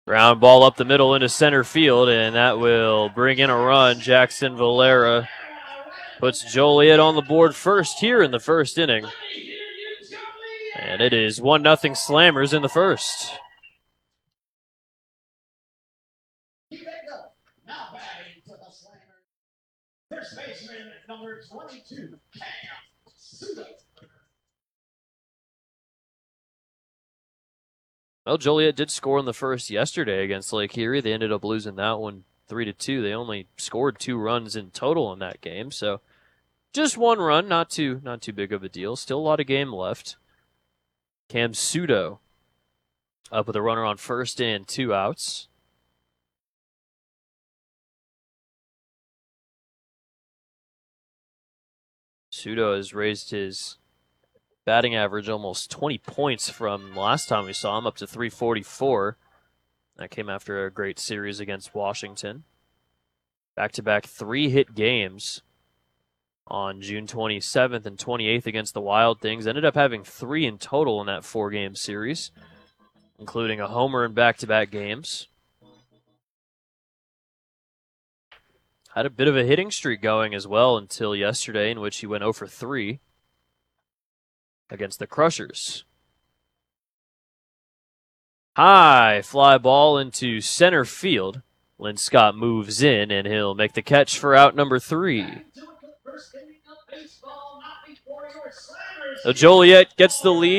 Ground ball up the middle into center field, and that will bring in a run. Jackson Valera puts Joliet on the board first here in the first inning. And it is 1-0 Slammers in the first. First baseman, number 22, Cam Sudo. Well, Joliet did score in the first yesterday against Lake Erie. They ended up losing that one 3-2. They only scored 2 runs in total in that game, so just 1 run, not too big of a deal. Still a lot of game left. Cam Sudo up with a runner on first and 2 outs. Sudo has raised his batting average almost 20 points from last time we saw him, up to 344. That came after a great series against Washington. Back-to-back 3-hit games on June 27th and 28th against the Wild Things. Ended up having 3 in total in that 4-game series, including a homer in back-to-back games. Had a bit of a hitting streak going as well until yesterday, in which he went 0 for 3 against the Crushers. High fly ball into center field. Lynn Scott moves in, and he'll make the catch for out number 3. So Joliet gets the lead.